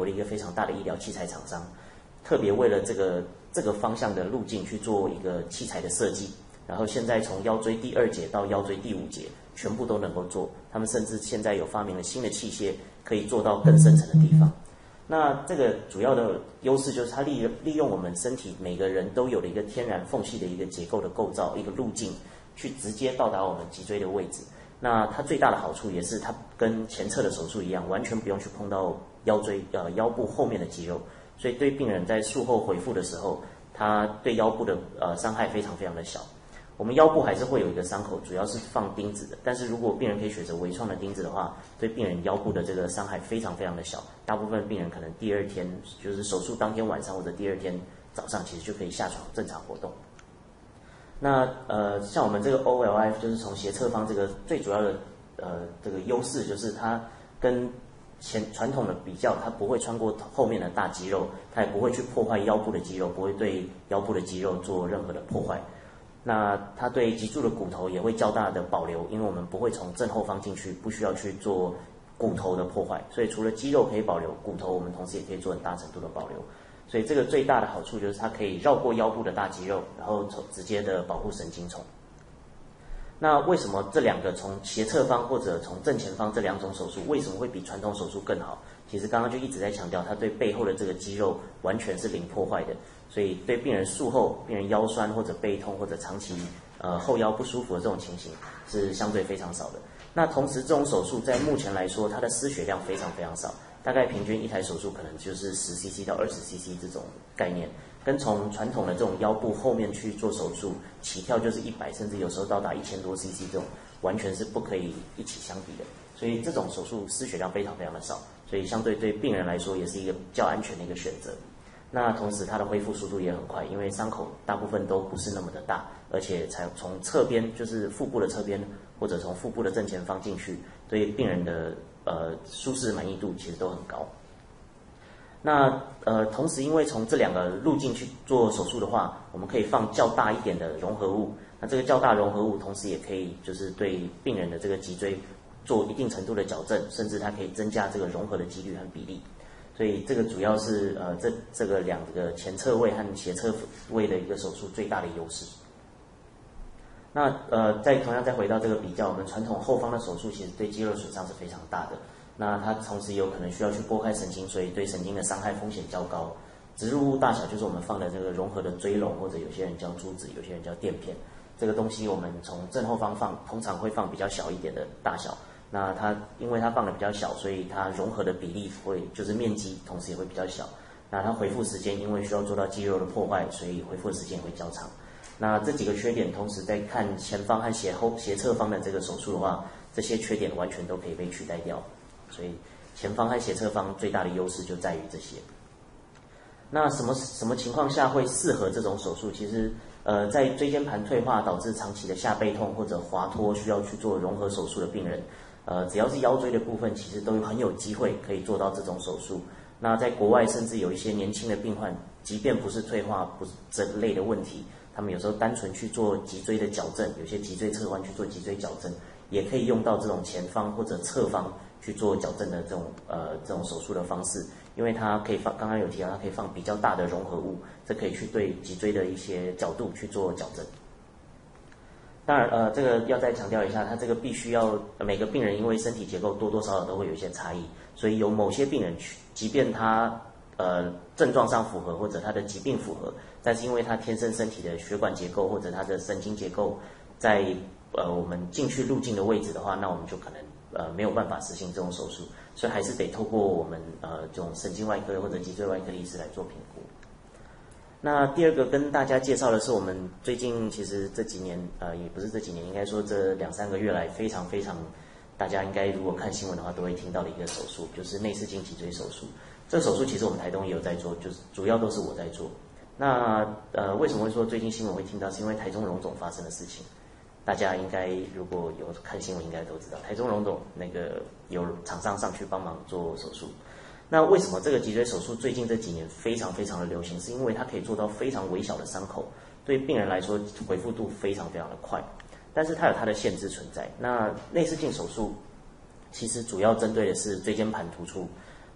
国的一个非常大的医疗器材厂商，特别为了这个方向的路径去做一个器材的设计，然后现在从腰椎第2节到腰椎第5节全部都能够做，他们甚至现在有发明了新的器械，可以做到更深层的地方。那这个主要的优势就是它利用我们身体每个人都有的一个天然缝隙的一个结构的构造，一个路径，去直接到达我们脊椎的位置。那它最大的好处也是它跟前侧的手术一样，完全不用去碰到腰部后面的肌肉，所以对病人在术后恢复的时候，它对腰部的伤害非常非常的小。我们腰部还是会有一个伤口，主要是放钉子的。但是如果病人可以选择微创的钉子的话，对病人腰部的这个伤害非常非常的小。大部分病人可能第2天，就是手术当天晚上或者第2天早上，其实就可以下床正常活动。那像我们这个 OLIF 就是从斜侧方这个最主要的这个优势就是它跟传统的比较，它不会穿过后面的大肌肉，它也不会去破坏腰部的肌肉，不会对腰部的肌肉做任何的破坏。那它对脊柱的骨头也会较大的保留，因为我们不会从正后方进去，不需要去做骨头的破坏，所以除了肌肉可以保留，骨头我们同时也可以做很大程度的保留。所以这个最大的好处就是它可以绕过腰部的大肌肉，然后直接的保护神经丛。那为什么这两个从斜侧方或者从正前方这2种手术为什么会比传统手术更好？其实刚刚就一直在强调，它对背后的这个肌肉完全是零破坏的，所以对病人术后病人腰酸或者背痛或者长期后腰不舒服的这种情形是相对非常少的。那同时这种手术在目前来说，它的失血量非常非常少，大概平均一台手术可能就是10cc 到20cc 这种概念，跟从传统的这种腰部后面去做手术起跳就是100，甚至有时候到达1000多 cc 这种，完全是不可以一起相比的。所以这种手术失血量非常非常的少，所以相对对病人来说也是一个较安全的一个选择。那同时它的恢复速度也很快，因为伤口大部分都不是那么的大，而且才从侧边，就是腹部的侧边或者从腹部的正前方进去，对病人的舒适满意度其实都很高。那同时因为从这2个路径去做手术的话，我们可以放较大一点的融合物，那这个较大融合物同时也可以就是对病人的这个脊椎做一定程度的矫正，甚至它可以增加这个融合的几率和比例。所以这个主要是这个2个前侧位和斜侧位的一个手术最大的优势。那同样再回到这个比较，我们传统后方的手术其实对肌肉损伤是非常大的。那它同时有可能需要去拨开神经，所以对神经的伤害风险较高。植入物大小就是我们放的这个融合的锥笼，或者有些人叫珠子，有些人叫垫片。这个东西我们从正后方放，通常会放比较小一点的大小。那它因为它放的比较小，所以它融合的比例就是面积同时也会比较小。那它恢复时间因为需要做到肌肉的破坏，所以恢复的时间也会较长。那这几个缺点，同时在看前方和斜侧方的这个手术的话，这些缺点完全都可以被取代掉。所以前方和斜侧方最大的优势就在于这些。那什么情况下会适合这种手术？其实在椎间盘退化导致长期的下背痛或者滑脱需要去做融合手术的病人，只要是腰椎的部分，其实都很有机会可以做到这种手术。那在国外甚至有一些年轻的病患，即便不是退化不是这类的问题，他们有时候单纯去做脊椎的矫正，有些脊椎侧弯去做脊椎矫正，也可以用到这种前方或者侧方去做矫正的这种手术的方式，因为它可以放，刚刚有提到它可以放比较大的融合物，这可以去对脊椎的一些角度去做矫正。当然这个要再强调一下，它这个必须要每个病人因为身体结构多多少少都会有一些差异，所以有某些病人即便他症状上符合或者他的疾病符合，但是因为他天生身体的血管结构或者他的神经结构在我们进去路径的位置的话，那我们就可能没有办法实行这种手术，所以还是得透过我们这种神经外科或者脊椎外科的医师来做评估。那第二个跟大家介绍的是我们最近其实这几年也不是这几年，应该说这2-3个月来非常非常大家应该如果看新闻的话都会听到的一个手术，就是内视镜脊椎手术。这个手术其实我们台东也有在做，就是主要都是我在做。那为什么会说最近新闻会听到，是因为台中荣总发生的事情。大家应该如果有看新闻应该都知道，台中荣总那个有厂商上去帮忙做手术。那为什么这个脊椎手术最近这几年非常非常的流行？是因为它可以做到非常微小的伤口，对病人来说恢复度非常非常的快，但是它有它的限制存在。那内视镜手术其实主要针对的是椎间盘突出，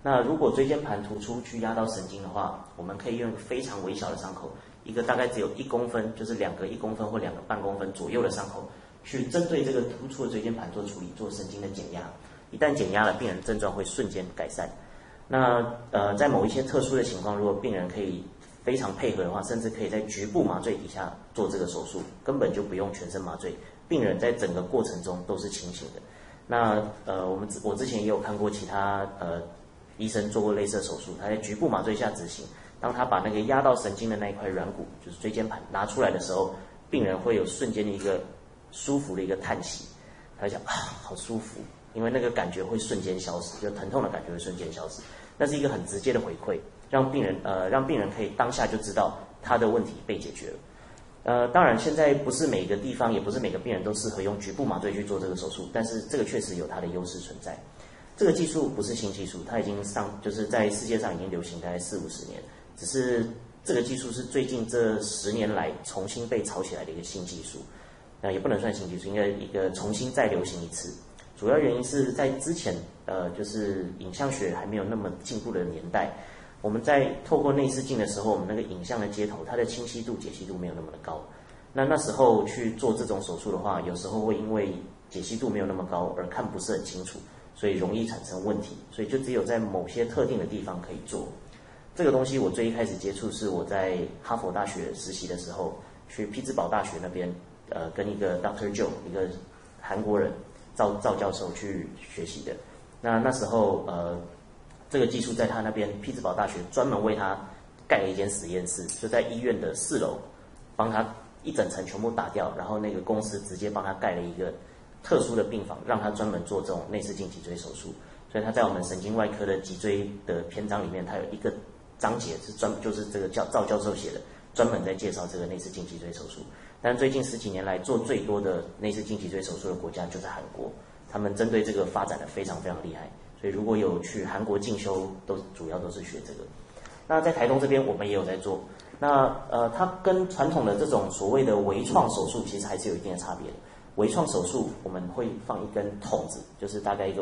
那如果椎间盘突出去压到神经的话，我们可以用非常微小的伤口，一个大概只有1公分，就是2个1公分或2个半公分左右的伤口，去针对这个突出的椎间盘做处理，做神经的减压。一旦减压了，病人症状会瞬间改善。那在某一些特殊的情况，如果病人可以非常配合的话，甚至可以在局部麻醉底下做这个手术，根本就不用全身麻醉，病人在整个过程中都是清醒的。那我之前也有看过其他医生做过类似的手术，他在局部麻醉下执行，当他把那个压到神经的那一块软骨，就是椎间盘拿出来的时候，病人会有瞬间的一个舒服的一个叹息，他就讲好舒服，因为那个感觉会瞬间消失，就疼痛的感觉会瞬间消失，那是一个很直接的回馈，让病人可以当下就知道他的问题被解决了。当然现在不是每个地方，也不是每个病人都适合用局部麻醉去做这个手术，但是这个确实有它的优势存在。这个技术不是新技术，它已经就是在世界上已经流行大概40-50年，只是这个技术是最近这10年来重新被炒起来的一个新技术。也不能算新技术，应该一个重新再流行一次。主要原因是在之前就是影像学还没有那么进步的年代，我们在透过内视镜的时候，我们那个影像的接头，它的清晰度、解析度没有那么的高。那时候去做这种手术的话，有时候会因为解析度没有那么高而看不是很清楚，所以容易产生问题，所以就只有在某些特定的地方可以做。这个东西我最一开始接触是我在哈佛大学实习的时候，去匹兹堡大学那边，跟一个 Dr. Joe 一个韩国人赵教授去学习的。那时候这个技术在他那边匹兹堡大学专门为他盖了一间实验室，就在医院的4楼，帮他一整层全部打掉，然后那个公司直接帮他盖了一个特殊的病房，让他专门做这种内视镜脊椎手术。所以他在我们神经外科的脊椎的篇章里面，他有一个章节是就是这个赵教授写的，专门在介绍这个内视镜脊椎手术。但最近10几年来做最多的内视镜脊椎手术的国家就是韩国，他们针对这个发展的非常非常厉害。所以如果有去韩国进修，主要都是学这个。那在台东这边我们也有在做。那它跟传统的这种所谓的微创手术其实还是有一定的差别的。微创手术我们会放一根筒子，就是大概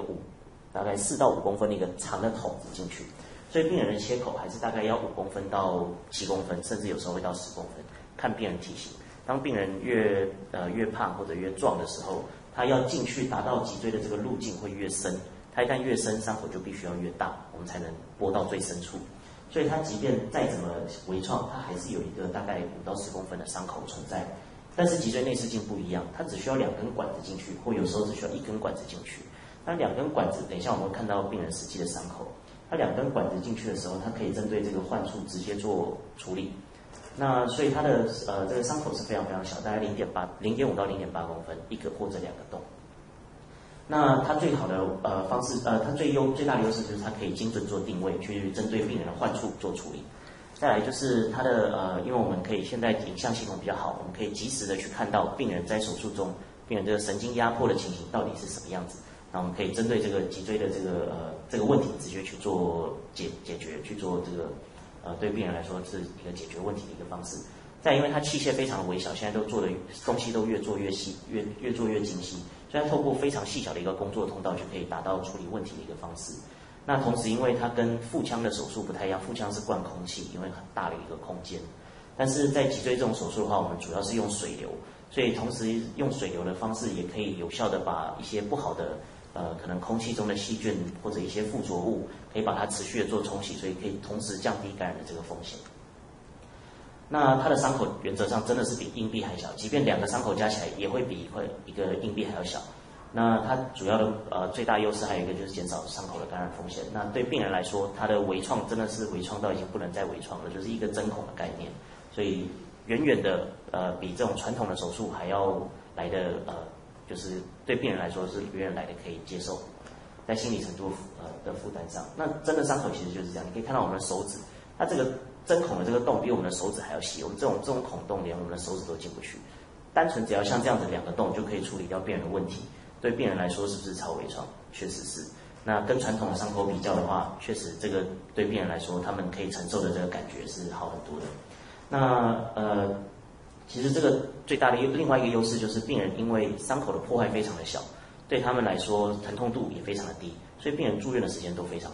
4到5公分的一个长的筒子进去，所以病人的切口还是大概要5公分到7公分，甚至有时候会到10公分，看病人体型。当病人越胖或者越壮的时候，他要进去达到脊椎的这个路径会越深，他一旦越深，伤口就必须要越大，我们才能拨到最深处。所以它即便再怎么微创，它还是有一个大概5到10公分的伤口存在。但是脊椎内视镜不一样，它只需要2根管子进去，或有时候只需要1根管子进去。那2根管子，等一下我们会看到病人实际的伤口，它2根管子进去的时候，它可以针对这个患处直接做处理。那所以它的这个伤口是非常非常小，大概0.5到0.8公分，一个或者2个洞。那它最好的方式，它最大的优势就是它可以精准做定位，去针对病人的患处做处理。再来就是它的因为我们可以现在影像系统比较好，我们可以及时的去看到病人在手术中，病人这个神经压迫的情形到底是什么样子。那我们可以针对这个脊椎的这个问题，直接去做解决，去做这个对病人来说是一个解决问题的一个方式。再因为它器械非常的微小，现在都做的东西都越做越细，越做越精细，所以它透过非常细小的一个工作通道就可以达到处理问题的一个方式。那同时因为它跟腹腔的手术不太一样，腹腔是灌空气，因为很大的一个空间。但是在脊椎这种手术的话，我们主要是用水流，所以同时用水流的方式也可以有效的把一些不好的可能空气中的细菌或者一些附着物，可以把它持续的做冲洗，所以可以同时降低感染的这个风险。那它的伤口原则上真的是比硬币还小，即便2个伤口加起来也会比一个硬币还要小。那它主要的最大优势还有一个就是减少伤口的感染风险。那对病人来说，它的微创真的是微创到已经不能再微创了，就是一个针孔的概念，所以远远的比这种传统的手术还要来的就是对病人来说是远远来的可以接受，在心理程度的负担上。那真的伤口其实就是这样，你可以看到我们的手指，它这个针孔的这个洞比我们的手指还要细，我们这种孔洞连我们的手指都进不去。单纯只要像这样子2个洞就可以处理掉病人的问题，对病人来说是不是超微创？确实是。那跟传统的伤口比较的话，确实这个对病人来说，他们可以承受的这个感觉是好很多的。那其实这个最大的另外一个优势就是病人因为伤口的破坏非常的小，对他们来说疼痛度也非常的低，所以病人住院的时间都非常短。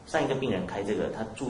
上一个病人开这个，他住